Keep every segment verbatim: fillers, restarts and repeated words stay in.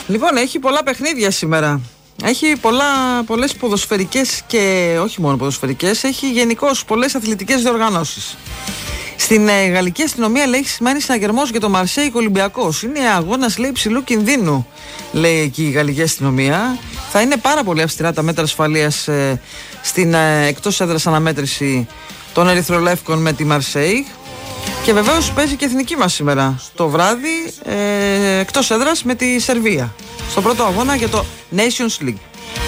Λοιπόν, έχει πολλά παιχνίδια σήμερα. Έχει πολλά, πολλές ποδοσφαιρικές και όχι μόνο ποδοσφαιρικές, έχει γενικώς πολλές αθλητικές διοργανώσεις. Στην ε, γαλλική αστυνομία λέει σημαίνει συναγερμός για το Μαρσέικ Ολυμπιακός. Είναι αγώνας, λέει, υψηλού κινδύνου, λέει εκεί η γαλλική αστυνομία. Θα είναι πάρα πολύ αυστηρά τα μέτρα ασφαλείας ε, στην ε, εκτός έδρας αναμέτρηση των Ερυθρολεύκων με τη Μαρσέικ. Και βεβαίως παίζει και εθνική μας σήμερα το βράδυ ε, εκτός έδρας με τη Σερβία στο πρώτο αγώνα για το Nations League.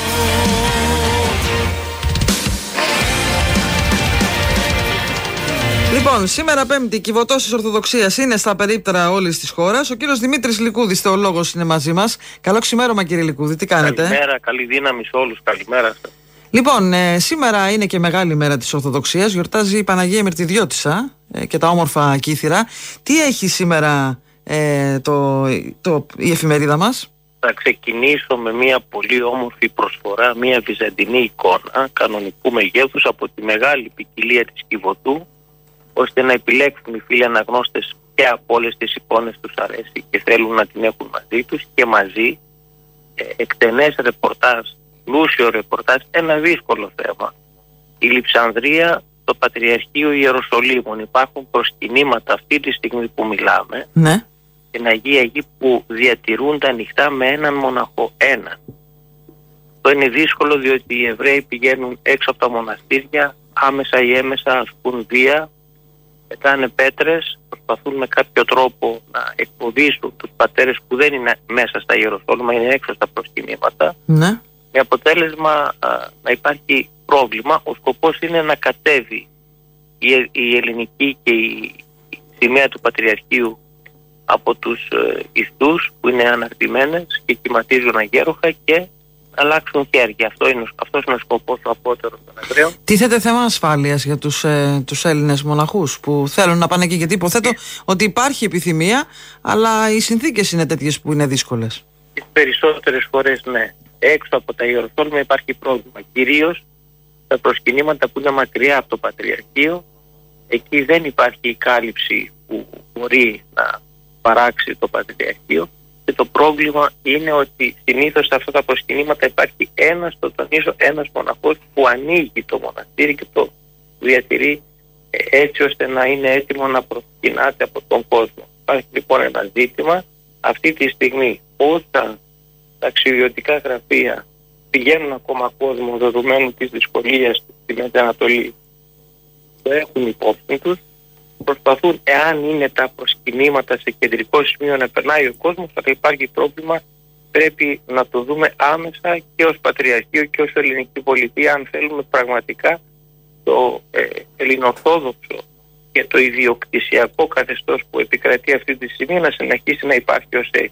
Λοιπόν, σήμερα Πέμπτη, η κυβωτός της Ορθοδοξίας είναι στα περίπτερα όλης της χώρας. Ο κύριος Δημήτρης Λικούδης, θεολόγος, είναι μαζί μας. Καλό ξημέρωμα, κύριε Λικούδη, τι κάνετε? Καλημέρα, καλή δύναμη σε όλους, καλημέρα σας. Λοιπόν, ε, σήμερα είναι και μεγάλη μέρα της Ορθοδοξίας. Γιορτάζει η Παναγία Μυρτιδιώτισσα ε, και τα όμορφα κύθυρα. Τι έχει σήμερα ε, το, το, η εφημερίδα μας? Θα ξεκινήσω με μια πολύ όμορφη προσφορά, μια βυζαντινή εικόνα κανονικού μεγέθους από τη μεγάλη ποικιλία της Κιβωτού, ώστε να επιλέξουν οι φίλοι αναγνώστες και από όλες τις εικόνες τους αρέσει και θέλουν να την έχουν μαζί τους, και μαζί ε, εκτενές ρεπορτάζ, πλούσιο ρεπορτάζ, ένα δύσκολο θέμα. Η Λειψανδρία, το Πατριαρχείο Ιεροσολύμων. Υπάρχουν προσκυνήματα αυτή τη στιγμή που μιλάμε, ναι, στην Αγία Γη, που διατηρούνται ανοιχτά με έναν μοναχό, έναν. Αυτό είναι δύσκολο, διότι οι Εβραίοι πηγαίνουν έξω από τα μοναστήρια, άμεσα ή έμεσα ασκούν βία, πετάνε πέτρες, προσπαθούν με κάποιο τρόπο να εκφοβήσουν τους πατέρες που δεν είναι μέσα στα Ιεροσόλυμα, είναι έξω στα προσκυνήματα, ναι, με αποτέλεσμα α, να υπάρχει πρόβλημα. Ο σκοπός είναι να κατέβει η, η ελληνική και η, η σημαία του Πατριαρχείου από τους ε, ιστούς που είναι αναρτημένες και κυματίζουν αγέροχα και να αλλάξουν χέρια. Αυτό είναι, αυτός είναι ο σκοπός ο απότερος των Εβραίων. Τίθεται θέμα ασφάλειας για τους, ε, τους Έλληνες μοναχούς που θέλουν να πάνε εκεί, γιατί υποθέτω ότι υπάρχει επιθυμία, αλλά οι συνθήκες είναι τέτοιες που είναι δύσκολες. Τις περισσότερες φορές ναι. Έξω από τα Ιεροσόλυμα υπάρχει πρόβλημα. Κυρίως τα προσκυνήματα που είναι μακριά από το Πατριαρχείο, εκεί δεν υπάρχει η κάλυψη που μπορεί να παράξει το Πατριαρχείο, και το πρόβλημα είναι ότι συνήθως σε αυτά τα προσκυνήματα υπάρχει ένας, το τονίζω, ένας μοναχός που ανοίγει το μοναστήρι και το διατηρεί έτσι ώστε να είναι έτοιμο να προσκυνάται από τον κόσμο. Υπάρχει λοιπόν ένα ζήτημα αυτή τη στιγμή, όταν τα αξιδιωτικά γραφεία πηγαίνουν ακόμα κόσμο δεδομένου της δυσκολίας στη Μέση Ανατολή, το έχουν υπόψη τους, προσπαθούν, εάν είναι τα προσκυνήματα σε κεντρικό σημείο να περνάει ο κόσμος, θα υπάρχει πρόβλημα. Πρέπει να το δούμε άμεσα και ως Πατριαρχείο και ως ελληνική πολιτεία, αν θέλουμε πραγματικά το ε, ελληνορθόδοξο και το ιδιοκτησιακό καθεστώς που επικρατεί αυτή τη στιγμή να συνεχίσει να υπάρχει ως έχει.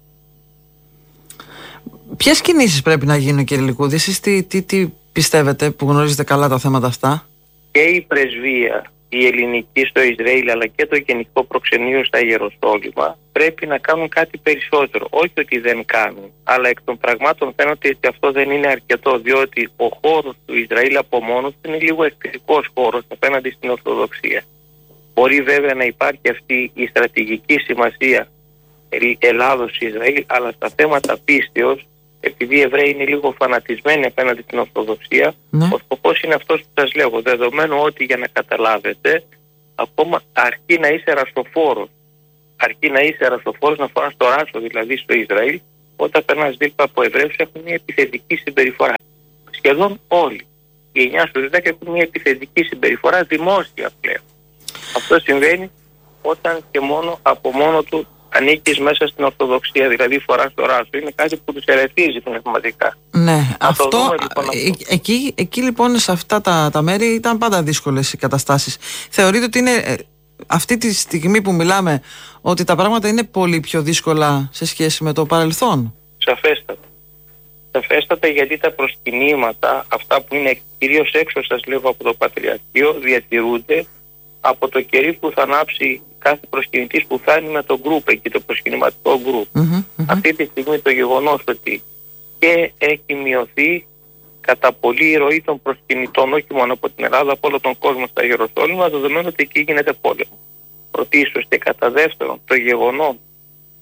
Ποιες κινήσεις πρέπει να γίνουν, κύριε Λικούδη, εσείς τι, τι, τι πιστεύετε που γνωρίζετε καλά τα θέματα αυτά? Και η πρεσβεία, η ελληνική στο Ισραήλ, αλλά και το γενικό προξενείο στα Ιεροσόλυμα πρέπει να κάνουν κάτι περισσότερο. Όχι ότι δεν κάνουν, αλλά εκ των πραγμάτων φαίνεται ότι αυτό δεν είναι αρκετό, διότι ο χώρος του Ισραήλ από μόνος είναι λίγο εχθρικός χώρος απέναντι στην Ορθοδοξία. Μπορεί βέβαια να υπάρχει αυτή η στρατηγική σημασία Ελλάδος-Ισραήλ, αλλά στα θέματα πίστεως, επειδή οι Εβραίοι είναι λίγο φανατισμένοι απέναντι στην Ορθοδοξία, ναι, ο σκοπός είναι αυτός που σας λέω, δεδομένου ότι, για να καταλάβετε, ακόμα αρκεί να είσαι ρασοφόρος, αρκεί να είσαι ρασοφόρος, να φοράς το ράσο δηλαδή στο Ισραήλ, όταν περνάς δίπλα από Εβραίους έχουν μια επιθετική συμπεριφορά. Σχεδόν όλοι. Οι εννιά στους δέκα έχουν μια επιθετική συμπεριφορά δημόσια πλέον. Αυτό συμβαίνει όταν και μόνο από μόνο του ανήκεις μέσα στην Ορθοδοξία, δηλαδή φοράς το ράσο. Είναι κάτι που τους ερεθίζει πνευματικά. Ναι, αυτό, δούμε, λοιπόν, αυτό. Ε, εκεί, εκεί λοιπόν σε αυτά τα, τα μέρη ήταν πάντα δύσκολες οι καταστάσεις. Θεωρείτε ότι είναι ε, αυτή τη στιγμή που μιλάμε ότι τα πράγματα είναι πολύ πιο δύσκολα σε σχέση με το παρελθόν? Σαφέστατα. Σαφέστατα, γιατί τα προσκυνήματα, αυτά που είναι κυρίως έξω, σας λέω, από το Πατριαρχείο, διατηρούνται από το κερί που θα ανάψει κάθε προσκυνητής που φτάνει με το γκρουπ εκεί, το προσκυνηματικό γκρουπ. Mm-hmm, mm-hmm. Αυτή τη στιγμή το γεγονός ότι και έχει μειωθεί κατά πολύ η ροή των προσκυνητών, όχι μόνο από την Ελλάδα, από όλο τον κόσμο στα Ιεροσόλυμα, δεδομένου ότι εκεί γίνεται πόλεμο. Πρωτίστως, και κατά δεύτερον, το γεγονός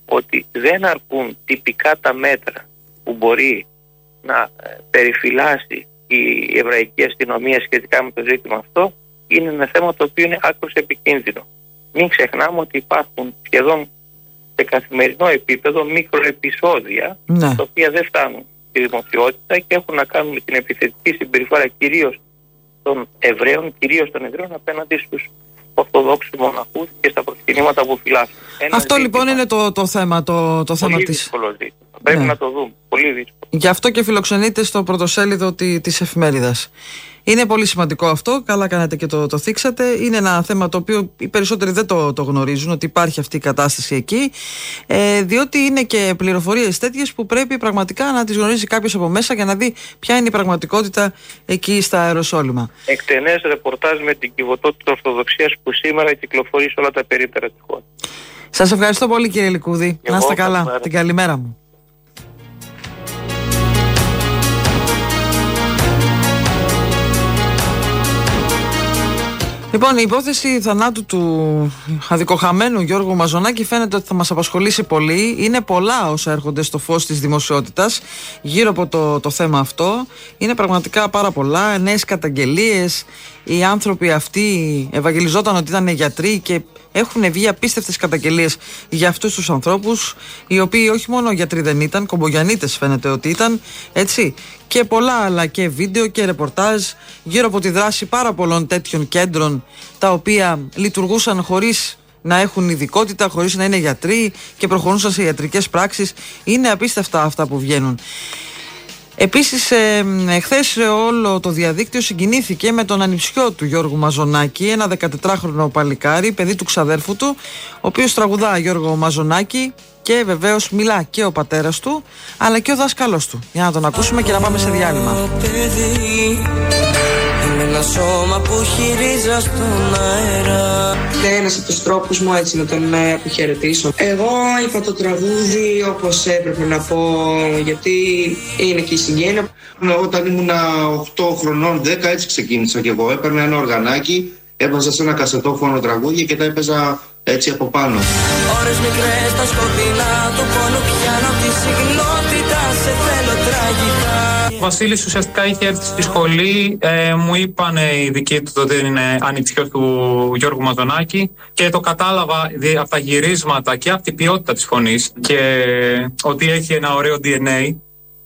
ότι δεν αρκούν τυπικά τα μέτρα που μπορεί να περιφυλάσει η εβραϊκή αστυνομία σχετικά με το ζήτημα αυτό, είναι ένα θέμα το οποίο είναι άκρως επικίνδυνο. Μην ξεχνάμε ότι υπάρχουν σχεδόν σε καθημερινό επίπεδο μικροεπισόδια, ναι, τα οποία δεν φτάνουν στη δημοσιότητα και έχουν να κάνουν με την επιθετική συμπεριφορά κυρίως των Εβραίων, κυρίως των Εβραίων απέναντι στους Ορθοδόξους μοναχούς και στα προσκυνήματα που φυλάσσουν. Αυτό ζήτημα, λοιπόν είναι το, το θέμα, το, το θέμα της... Πρέπει ναι. να το δούμε. Πολύ δύσκολο. Γι' αυτό και φιλοξενείτε στο πρωτοσέλιδο της εφημερίδας. Είναι πολύ σημαντικό αυτό. Καλά κάνετε και το, το θίξατε. Είναι ένα θέμα το οποίο οι περισσότεροι δεν το, το γνωρίζουν, ότι υπάρχει αυτή η κατάσταση εκεί. Ε, διότι είναι και πληροφορίες τέτοιες που πρέπει πραγματικά να τις γνωρίζει κάποιος από μέσα για να δει ποια είναι η πραγματικότητα εκεί στα Ιεροσόλυμα. Εκτενές ρεπορτάζ με την κυβωτότητα Ορθοδοξίας που σήμερα κυκλοφορεί σε όλα τα περίπτερα της χώρας. Σας ευχαριστώ πολύ, κύριε Λικούδη. Να είστε καλά. Καλημέρα. Την καλημέρα μου. Λοιπόν, η υπόθεση θανάτου του αδικοχαμένου Γιώργου Μαζονάκη φαίνεται ότι θα μας απασχολήσει πολύ. Είναι πολλά όσα έρχονται στο φως της δημοσιότητας γύρω από το, το θέμα αυτό. Είναι πραγματικά πάρα πολλά. Νέες καταγγελίες. Οι άνθρωποι αυτοί ευαγγελιζόταν ότι ήταν γιατροί και έχουν βγει απίστευτες καταγγελίες για αυτούς τους ανθρώπους, οι οποίοι όχι μόνο γιατροί δεν ήταν, κομπογιανίτες φαίνεται ότι ήταν, έτσι. Και πολλά άλλα και βίντεο και ρεπορτάζ γύρω από τη δράση πάρα πολλών τέτοιων κέντρων, τα οποία λειτουργούσαν χωρίς να έχουν ειδικότητα, χωρίς να είναι γιατροί και προχωρούσαν σε ιατρικές πράξεις. Είναι απίστευτα αυτά που βγαίνουν. Επίσης, ε, εχθές όλο το διαδίκτυο συγκινήθηκε με τον ανιψιό του Γιώργου Μαζονάκη, ένα δεκατετράχρονο παλικάρι, παιδί του ξαδέρφου του, ο οποίος τραγουδά Γιώργο Μαζονάκη και βεβαίως μιλά και ο πατέρας του, αλλά και ο δάσκαλος του. Για να τον ακούσουμε και να πάμε σε διάλειμμα. Ένα σώμα που χειρίζα στον αέρα. Είναι ένας από τους τρόπους μου έτσι να τον αποχαιρετήσω. Εγώ είπα το τραγούδι όπως έπρεπε να πω, γιατί είναι και η συγγένεια. Όταν ήμουν οκτώ χρονών, δέκα, έτσι ξεκίνησα κι εγώ. Έπαιρνα ένα οργανάκι, έβαζα σε ένα κασετόφωνο τραγούδια και τα έπαιζα έτσι από πάνω. Ώρες μικρές στα σκοτεινά του πόνου πιάνω τη συχνότητα, σε θέλω τραγικά. Ο Βασίλης ουσιαστικά είχε έρθει στη σχολή, ε, μου είπαν οι δικοί του ότι είναι ανιψιός του Γιώργου Μαζονάκη και το κατάλαβα από τα γυρίσματα και από την ποιότητα της φωνής και ότι έχει ένα ωραίο ντι εν έι.